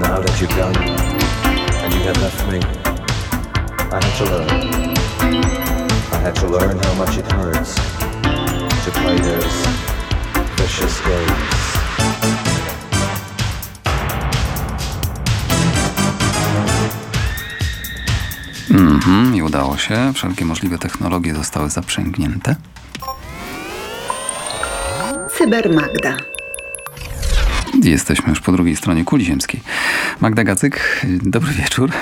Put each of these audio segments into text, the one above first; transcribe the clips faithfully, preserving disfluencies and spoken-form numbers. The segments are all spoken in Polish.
Now that you've gone, and you have left me, I had to learn. I had to learn how much it hurts to play those vicious games. Mhm, i udało się. Wszelkie możliwe technologie zostały zaprzęgnięte. Cybermagda. Jesteśmy już po drugiej stronie kuli ziemskiej. Magda Gacyk, dobry wieczór.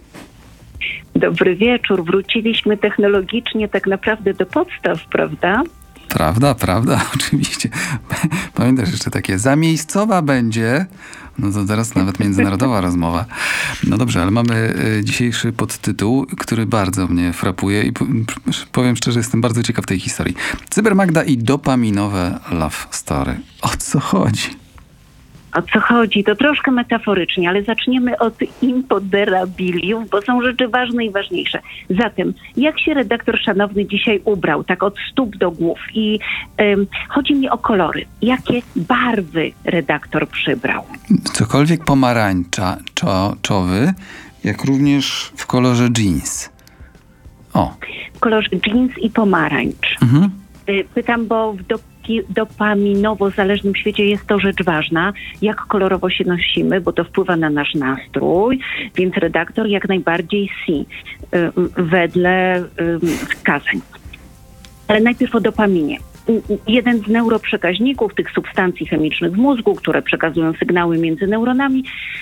Dobry wieczór. Wróciliśmy technologicznie tak naprawdę do podstaw, prawda? Prawda, prawda, oczywiście. Pamiętasz jeszcze takie zamiejscowa będzie. No to teraz nawet międzynarodowa rozmowa. No dobrze, ale mamy dzisiejszy podtytuł, który bardzo mnie frapuje i powiem szczerze, jestem bardzo ciekaw tej historii. Cybermagda i dopaminowe love story. O co chodzi? O co chodzi? To troszkę metaforycznie, ale zaczniemy od imponderabiliów, bo są rzeczy ważne i ważniejsze. Zatem, jak się redaktor szanowny dzisiaj ubrał, tak od stóp do głów? I ym, chodzi mi o kolory. Jakie barwy redaktor przybrał? Cokolwiek pomarańczowy, jak również w kolorze jeans. O. W kolorze jeans i pomarańcz. Mhm. Pytam, bo w do dopaminowo-zależnym świecie jest to rzecz ważna, jak kolorowo się nosimy, bo to wpływa na nasz nastrój, więc redaktor jak najbardziej si, wedle wskazań. Ale najpierw o dopaminie. Jeden z neuroprzekaźników, tych substancji chemicznych w mózgu, które przekazują sygnały między neuronami,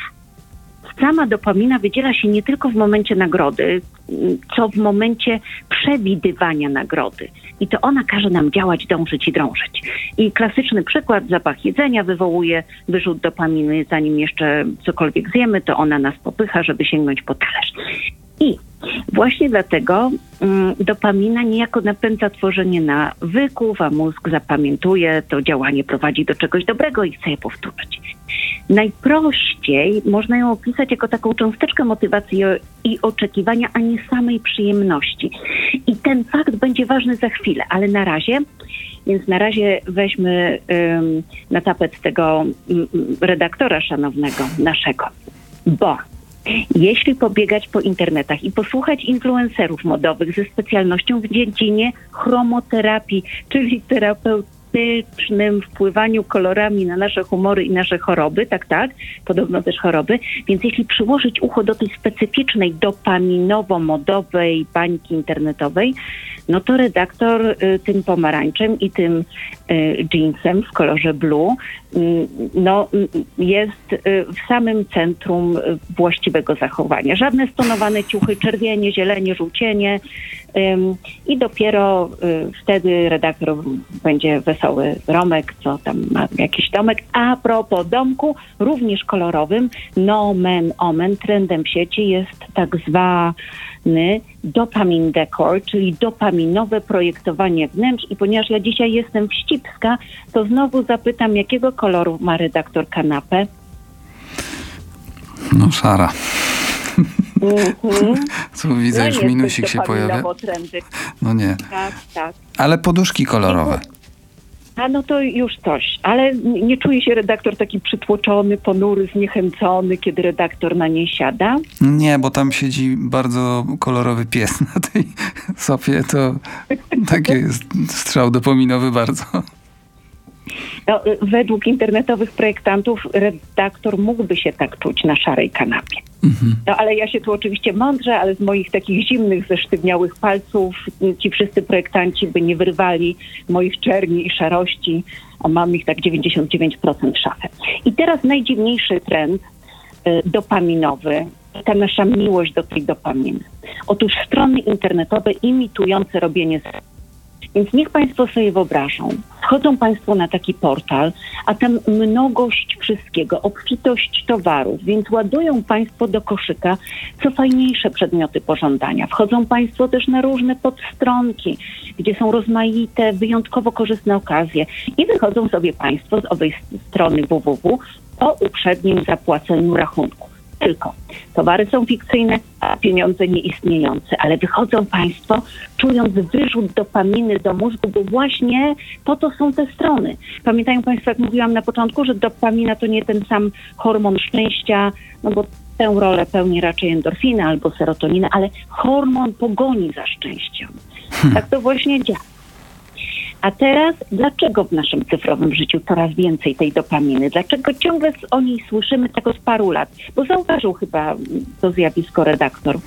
sama dopamina wydziela się nie tylko w momencie nagrody, co w momencie przewidywania nagrody. I to ona każe nam działać, dążyć i drążyć. I klasyczny przykład, zapach jedzenia wywołuje wyrzut dopaminy, zanim jeszcze cokolwiek zjemy, to ona nas popycha, żeby sięgnąć po talerz. I właśnie dlatego mm, dopamina niejako napędza tworzenie nawyków, a mózg zapamiętuje, to działanie prowadzi do czegoś dobrego i chce je powtórzyć. Najprościej można ją opisać jako taką cząsteczkę motywacji i oczekiwania, a nie samej przyjemności. I ten fakt będzie ważny za chwilę, ale na razie, więc na razie weźmy um, na tapet tego um, redaktora szanownego naszego, bo jeśli pobiegać po internetach i posłuchać influencerów modowych ze specjalnością w dziedzinie chromoterapii, czyli terapeutycznym wpływaniu kolorami na nasze humory i nasze choroby, tak, tak, podobno też choroby, więc jeśli przyłożyć ucho do tej specyficznej dopaminowo-modowej bańki internetowej, no to redaktor y, tym pomarańczem i tym y, jeansem w kolorze blue y, no, y, jest y, w samym centrum y, właściwego zachowania. Żadne stonowane ciuchy, czerwienie, zielenie, żółcienie y, i dopiero y, wtedy redaktor będzie wesoły Romek, co tam ma jakiś domek. A propos domku, również kolorowym, nomen omen, trendem w sieci jest tak zwany dopamin decor, czyli dopaminowe projektowanie wnętrz. I ponieważ ja dzisiaj jestem wścibska, to znowu zapytam, jakiego koloru ma redaktor kanapę? No szara. Mm-hmm. Co widzę, no już minusik się pojawia. Trendy. No nie. Tak, tak. Ale poduszki kolorowe. A no to już coś, ale nie czuje się redaktor taki przytłoczony, ponury, zniechęcony, kiedy redaktor na niej siada? Nie, bo tam siedzi bardzo kolorowy pies na tej sofie, to taki jest strzał dopaminowy bardzo. No, według internetowych projektantów redaktor mógłby się tak czuć na szarej kanapie. Mhm. No ale ja się tu oczywiście mądrze, ale z moich takich zimnych, zesztywniałych palców ci wszyscy projektanci by nie wyrwali moich czerni i szarości, a mam ich tak dziewięćdziesiąt dziewięć procent szafy. I teraz najdziwniejszy trend y, dopaminowy, ta nasza miłość do tej dopaminy. Otóż strony internetowe imitujące robienie z... Więc niech Państwo sobie wyobrażą, wchodzą Państwo na taki portal, a tam mnogość wszystkiego, obfitość towarów, więc ładują Państwo do koszyka co fajniejsze przedmioty pożądania. Wchodzą Państwo też na różne podstronki, gdzie są rozmaite, wyjątkowo korzystne okazje i wychodzą sobie Państwo z owej strony www po uprzednim zapłaceniu rachunku. Tylko Towary są fikcyjne, a pieniądze nieistniejące, ale wychodzą państwo czując wyrzut dopaminy do mózgu, bo właśnie po to są te strony. Pamiętają państwo, jak mówiłam na początku, że dopamina to nie ten sam hormon szczęścia, no bo tę rolę pełni raczej endorfina albo serotonina, ale hormon pogoni za szczęściem. Hmm. Tak to właśnie działa. A teraz, dlaczego w naszym cyfrowym życiu coraz więcej tej dopaminy? Dlaczego ciągle o niej słyszymy tego z paru lat? Bo zauważył chyba to zjawisko redaktor.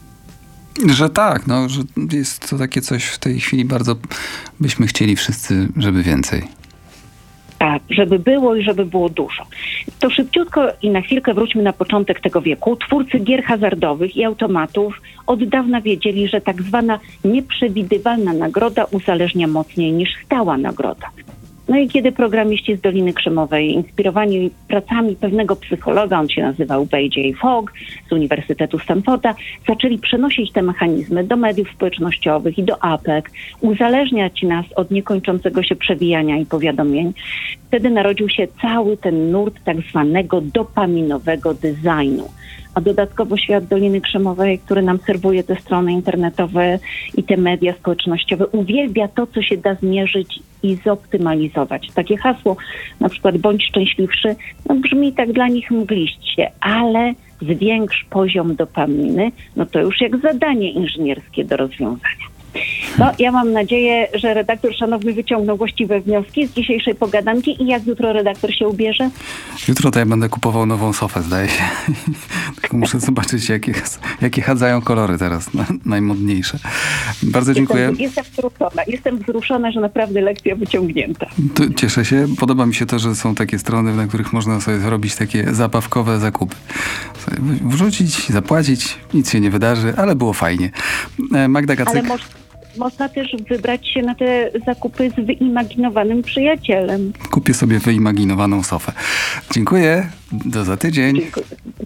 Że tak, no, że jest to takie coś w tej chwili bardzo byśmy chcieli wszyscy, żeby więcej. Tak, żeby było i żeby było dużo. To szybciutko i na chwilkę wróćmy na początek tego wieku. Twórcy gier hazardowych i automatów od dawna wiedzieli, że tak zwana nieprzewidywalna nagroda uzależnia mocniej niż stała nagroda. No i kiedy programiści z Doliny Krzemowej, inspirowani pracami pewnego psychologa, on się nazywał B J Fogg z Uniwersytetu Stanforda, zaczęli przenosić te mechanizmy do mediów społecznościowych i do apek, uzależniać nas od niekończącego się przewijania i powiadomień. Wtedy narodził się cały ten nurt tak zwanego dopaminowego designu. A dodatkowo świat Doliny Krzemowej, który nam serwuje te strony internetowe i te media społecznościowe, uwielbia to, co się da zmierzyć i zoptymalizować. Takie hasło, na przykład bądź szczęśliwszy, no brzmi tak dla nich mgliście, ale zwiększ poziom dopaminy, no to już jak zadanie inżynierskie do rozwiązania. No, ja mam nadzieję, że redaktor szanowny wyciągnął właściwe wnioski z dzisiejszej pogadanki i jak jutro redaktor się ubierze? Jutro to ja będę kupował nową sofę, zdaje się. Tylko muszę zobaczyć, jakie, jakie chadzają kolory teraz, na, najmodniejsze. Bardzo dziękuję. Jestem, jestem wzruszona. Jestem wzruszona, że naprawdę lekcja wyciągnięta. To cieszę się. Podoba mi się to, że są takie strony, na których można sobie zrobić takie zabawkowe zakupy. Wrzucić, zapłacić, nic się nie wydarzy, ale było fajnie. Magda Gacyk. Ale może... Można też wybrać się na te zakupy z wyimaginowanym przyjacielem. Kupię sobie wyimaginowaną sofę. Dziękuję. Do za tydzień. Dziękuję.